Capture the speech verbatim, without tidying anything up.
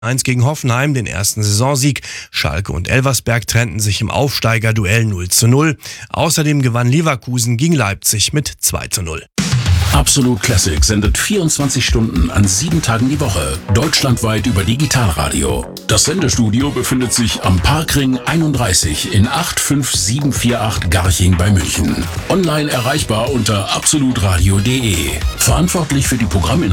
eins gegen Hoffenheim den ersten Saisonsieg. Schalke und Elversberg trennten sich im Aufsteigerduell null zu null. Außerdem gewann Leverkusen gegen Leipzig mit zwei zu null. Absolut Classic sendet vierundzwanzig Stunden an sieben Tagen die Woche, deutschlandweit über Digitalradio. Das Sendestudio befindet sich am Parkring einunddreißig in acht fünf sieben vier acht Garching bei München. Online erreichbar unter absolutradio punkt de. Verantwortlich für die Programminhalte